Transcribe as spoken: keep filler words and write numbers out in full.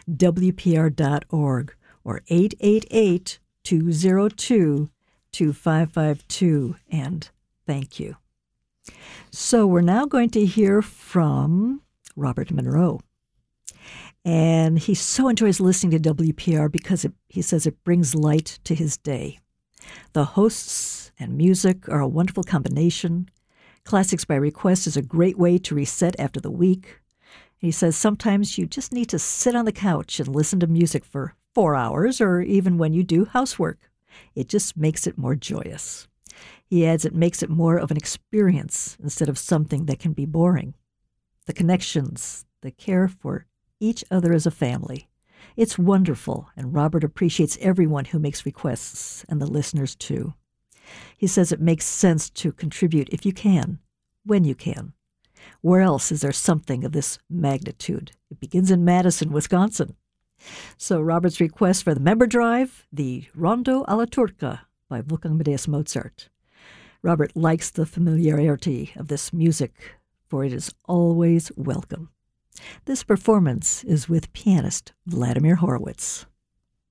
W P R dot org or eight eight eight, two zero two, two five five two, and thank you. So we're now going to hear from Robert Monroe. And he so enjoys listening to W P R because it, he says it brings light to his day. The hosts and music are a wonderful combination. Classics by Request is a great way to reset after the week. He says sometimes you just need to sit on the couch and listen to music for four hours or even when you do housework. It just makes it more joyous. He adds it makes it more of an experience instead of something that can be boring. The connections, the care for each other as a family. It's wonderful, and Robert appreciates everyone who makes requests, and the listeners too. He says it makes sense to contribute if you can, when you can. Where else is there something of this magnitude? It begins in Madison, Wisconsin. So Robert's request for the member drive, the Rondo alla Turca by Wolfgang Amadeus Mozart. Robert likes the familiarity of this music, for it is always welcome. This performance is with pianist Vladimir Horowitz.